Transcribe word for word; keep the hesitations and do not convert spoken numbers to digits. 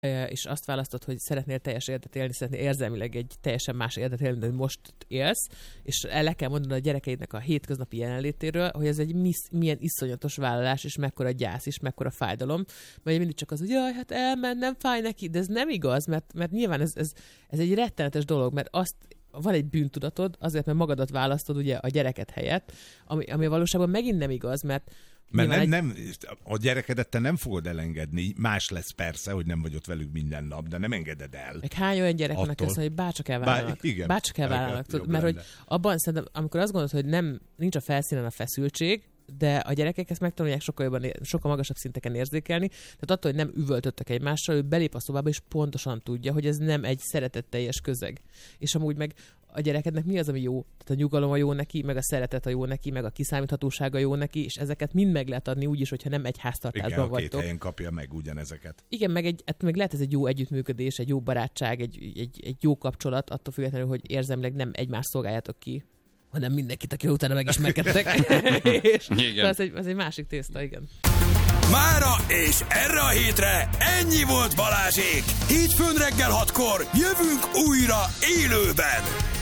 és azt választod, hogy szeretnél teljes életet élni, szeretnél érzelmileg egy teljesen más életet élni, de most élsz, és el kell mondani a gyerekeidnek a hétköznapi jelenlétéről, hogy ez egy misz, milyen iszonyatos vállalás, és mekkora gyász, és mekkora fájdalom, mert mindig csak az, hogy jaj, hát elment, nem fáj neki, de ez nem igaz, mert, mert nyilván ez, ez, ez egy rettenetes dolog, mert azt van egy bűntudatod, azért, mert magadat választod ugye a gyereket helyett, ami, ami valóságban megint nem igaz, mert Mert nem, egy... nem, a gyerekedet te nem fogod elengedni. Más lesz persze, hogy nem vagy ott velük minden nap, de nem engeded el. Meg hány olyan gyerek van, Attól... hogy bárcsak elvállalnak. Bár, igen, bárcsak elvállalnak. Tudod, mert hogy abban szerintem, amikor azt gondolod, hogy nem, nincs a felszínen a feszültség, de a gyerekek ezt megtanulják sokkal jobban, sokkal magasabb szinteken érzékelni. Tehát attól, hogy nem üvöltöttek egymással, ő belép a szobába, és pontosan tudja, hogy ez nem egy szeretetteljes közeg. És amúgy meg a gyerekednek mi az, ami jó? Tehát a nyugalom a jó neki, meg a szeretet a jó neki, meg a kiszámíthatósága jó neki, és ezeket mind meg lehet adni úgy is, hogyha nem egy háztartásban vagytok. vagytok. Igen, két helyen kapja meg ugyanezeket. Igen, meg, egy, meg lehet ez egy jó együttműködés, egy jó barátság, egy, egy, egy jó kapcsolat, attól függetlenül, hogy érzelmileg nem egymást szolgáljátok ki, hanem mindenkit, aki utána megismerkedtek. És igen. Az egy, az egy másik tészta, igen. Mára és erre a hétre ennyi volt Balázsék! Hétfőn reggel hatkor jövünk újra élőben!